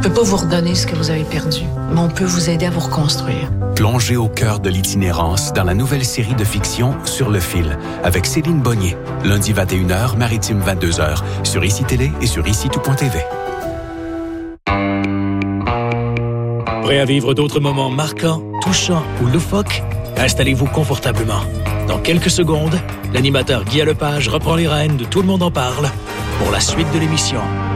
peut pas vous redonner ce que vous avez perdu, mais on peut vous aider à vous reconstruire. Plongez au cœur de l'itinérance dans la nouvelle série de fiction Sur le fil avec Céline Bonnier. Lundi 21h, Maritime 22h, sur ICI Télé et sur ICI-tout.tv. Prêt à vivre d'autres moments marquants, touchants ou loufoques? Installez-vous confortablement. Dans quelques secondes, l'animateur Guy Lepage reprend les rênes de Tout le monde en parle pour la suite de l'émission.